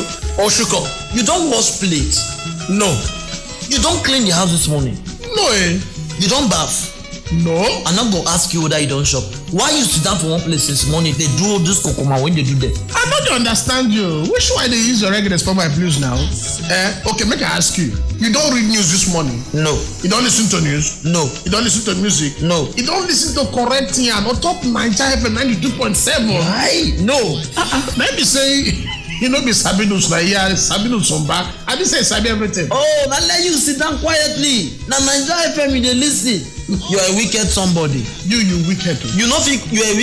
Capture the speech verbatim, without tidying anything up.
Oshuko, you don't wash plate? No. You don't clean the house this morning? No, eh? You don't bath? No. I'm not gonna ask you whether you don't shop. Why you sit down for one place since morning? They do all this kokoma when they do that. I don't understand you. Which why they use your regulars for my blues now? Eh? Okay, make I ask you. You don't read news this morning? No. You don't listen to news? No. You don't listen to music? No. You don't listen to correct thing on top Nigeria F M ninety-two point seven? Why? No. Uh-uh. Maybe say you know be Sabinus na here, Sabinus on back. I didn't say Sabi everything. Oh, now let you sit down quietly. Now Nigeria F M you dey listen. You are a wicked somebody. You, you wicked. You know if you are a